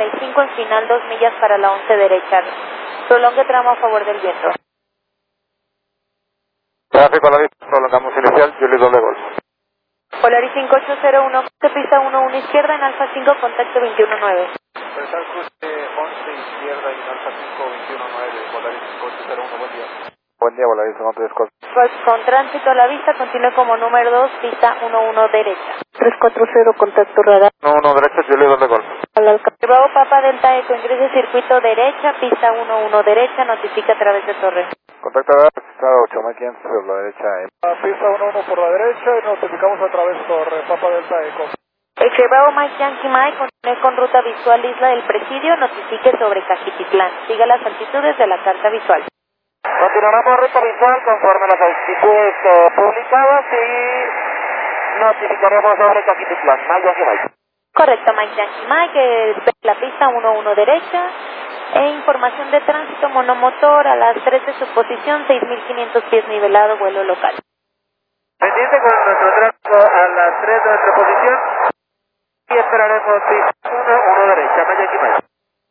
45 en final 2 millas para la 11 derecha. Prolongue tramo a favor del viento. Tráfico a la vista, prolongamos inicial, Julie doble Golf. Polaris 5801, pista 11 izquierda en Alfa 5, contacto 219. Empezar cruce 11 izquierda en Alfa 5, 219, Polaris 5801, buen día. Buen día, Polaris 13 Golf. Con tránsito a la vista, continúe como número 2, pista 11 derecha. 340, contacto radar. No, derecha, Julie doble Golf. Bravo Papa Delta Eco, ingrese circuito derecha, pista 11 derecha, notifica a través de torre. Contacto radar, registrado 8500 por la derecha. Pista 11 por la derecha y notificamos a través de torre, Papa Delta Eco. El Bravo Mike Yankee Mike, continúe con ruta visual Isla del Presidio, notifique sobre Cajititlán. Siga las altitudes de la carta visual. Continuaremos ruta visual conforme las altitudes publicadas y notificaremos sobre Cajititlán. Mike Yankee Mike. Correcto, Mike Yankee Mike, la pista 11 derecha. E información de tránsito monomotor a las 3 de su posición, 6.500 pies nivelado, vuelo local. Pendiente con nuestro tránsito a las 3 de nuestra posición y esperaremos pista 11 derecha, Mike Yankee Mike.